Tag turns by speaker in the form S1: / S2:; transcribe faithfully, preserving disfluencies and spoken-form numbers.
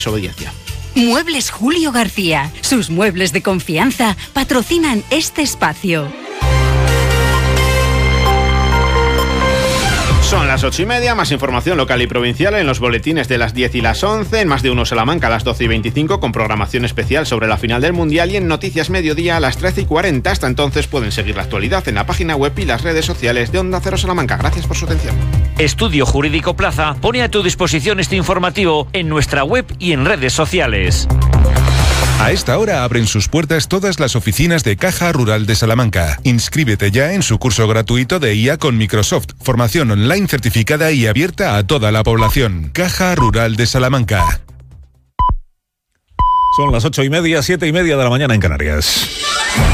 S1: Obediencia.
S2: Muebles Julio García. Sus muebles de confianza patrocinan este espacio.
S1: Son las ocho y media, más información local y provincial en los boletines de las diez y las once, en Más de Uno Salamanca a las doce y veinticinco con programación especial sobre la final del Mundial y en Noticias Mediodía a las trece y cuarenta. Hasta entonces pueden seguir la actualidad en la página web y las redes sociales de Onda Cero Salamanca. Gracias por su atención.
S3: Estudio Jurídico Plaza pone a tu disposición este informativo en nuestra web y en redes sociales.
S4: A esta hora abren sus puertas todas las oficinas de Caja Rural de Salamanca. Inscríbete ya en su curso gratuito de I A con Microsoft. Formación online certificada y abierta a toda la población. Caja Rural de Salamanca.
S5: Son las ocho y media, siete y media de la mañana en Canarias.